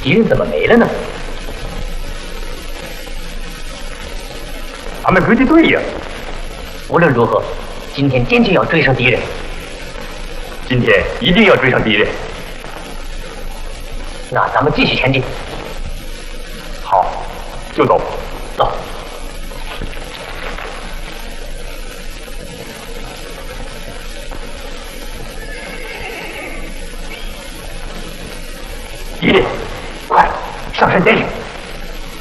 敌人怎么没了呢？ 俺们追的对呀。 无论如何，今天坚决要追上敌人。 今天一定要追上敌人。 那咱们继续前进。 好，就走。 走。敌人，快上山点醒！